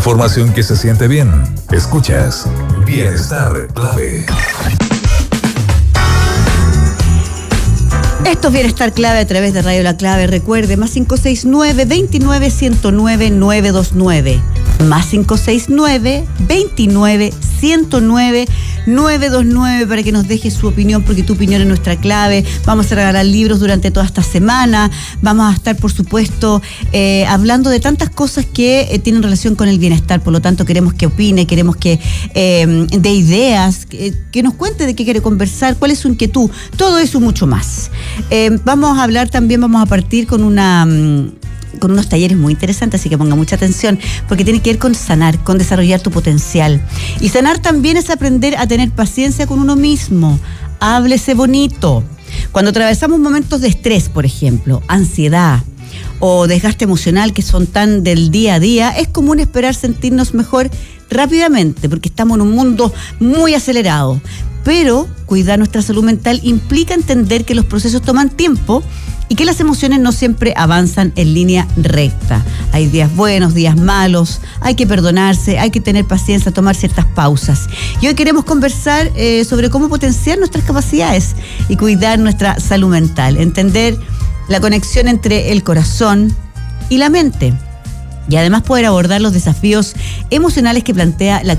Información que se siente bien. Escuchas Bienestar Clave. Esto es Bienestar Clave a través de Radio La Clave. Recuerde, más 569-29-109-929. Más 569-29-109-929 para que nos deje su opinión, porque tu opinión es nuestra clave. Vamos a regalar libros durante toda esta semana. Vamos a estar, por supuesto, hablando de tantas cosas que tienen relación con el bienestar. Por lo tanto, queremos que opine, queremos que dé ideas, que nos cuente de qué quiere conversar, cuál es su inquietud. Todo eso y mucho más. Vamos a hablar también, vamos a partir con unos talleres muy interesantes, así que ponga mucha atención, porque tiene que ver con sanar, con desarrollar tu potencial. Y sanar también es aprender a tener paciencia con uno mismo. Háblese bonito. Cuando atravesamos momentos de estrés, por ejemplo, ansiedad o desgaste emocional que son tan del día a día, es común esperar sentirnos mejor rápidamente, porque estamos en un mundo muy acelerado. Pero cuidar nuestra salud mental implica entender que los procesos toman tiempo y que las emociones no siempre avanzan en línea recta. Hay días buenos, días malos, hay que perdonarse, hay que tener paciencia, tomar ciertas pausas. Y hoy queremos conversar sobre cómo potenciar nuestras capacidades y cuidar nuestra salud mental, entender la conexión entre el corazón y la mente. Y además poder abordar los desafíos emocionales que plantea la